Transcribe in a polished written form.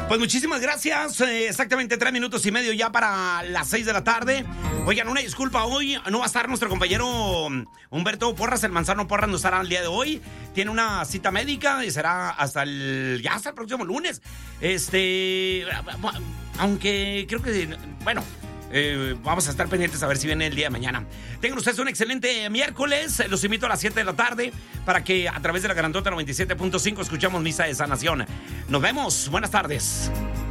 Pues muchísimas gracias. Exactamente 3 minutos y medio ya para las 6 de la tarde. Oigan, una disculpa, hoy no va a estar nuestro compañero Humberto Porras, el Manzano Porras no estará el día de hoy. Tiene una cita médica y será hasta el próximo lunes. Aunque creo que, bueno, vamos a estar pendientes a ver si viene el día de mañana. Tengan ustedes un excelente miércoles. Los invito a las 7 de la tarde para que a través de la Grandota 97.5 escuchamos Misa de Sanación. Nos vemos. Buenas tardes.